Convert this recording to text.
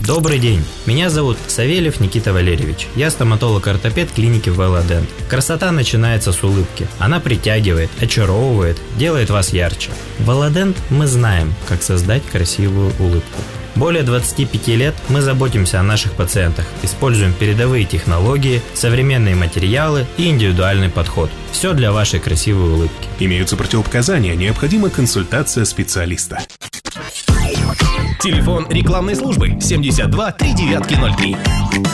Добрый день, меня зовут Савельев Никита Валерьевич. Я стоматолог-ортопед клиники Велодент. Красота начинается с улыбки. Она притягивает, очаровывает, делает вас ярче. В Велодент мы знаем, как создать красивую улыбку. Более 25 лет мы заботимся о наших пациентах, используем передовые технологии, современные материалы и индивидуальный подход. Все для вашей красивой улыбки. Имеются противопоказания, необходима консультация специалиста. Телефон рекламной службы 72 3903.